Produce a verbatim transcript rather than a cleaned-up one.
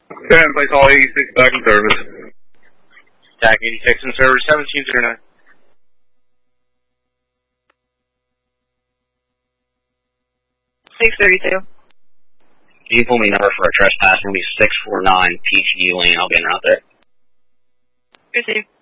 ten, place all eighty-six back in service. Attack eighty-six in service, seventeen zero nine. six thirty-two. Can you pull me number for a trespass? It's going to be six four nine P G U Lane. I'll be in route there. Receive.